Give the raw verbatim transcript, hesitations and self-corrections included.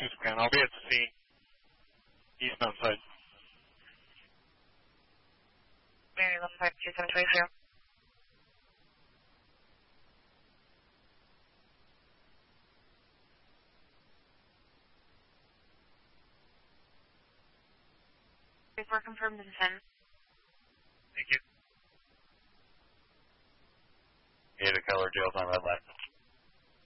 two scan. I'll be at the scene. Eastbound side. Mary eleven five two seven two eight zero. We're confirmed in ten. Thank you. Yeah, the color jails on red light.